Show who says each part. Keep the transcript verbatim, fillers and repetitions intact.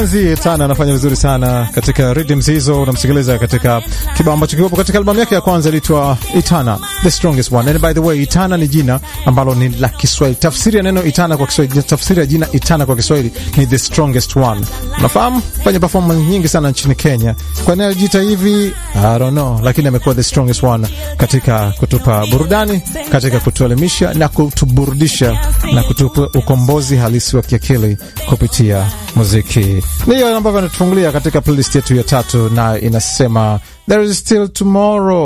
Speaker 1: Itana anafanya vizuri sana katika rhythms hizo. Unamsikiliza katika kibao ambacho kipo katika albamu yake ya kwanza inaitwa Itana, The Strongest One. And by the way, Itana ni jina ambalo ni la Kiswahili. Tafsiri ya neno Itana kwa Kiswahili, tafsiri ya jina Itana kwa Kiswahili ni The Strongest One. Unafahamu? Fanya performance nyingi sana nchini Kenya. Kwa nini anajiita hivi? I don't know, lakini amekuwa the strongest one katika kutupa burudani, katika kutuelimisha na kutuburudisha na kutupa ukombozi halisi wa kiakili kupitia muziki. Ndiyo ambavyo anatufungulia katika playlist yetu ya tatu, na inasema There is Still Tomorrow.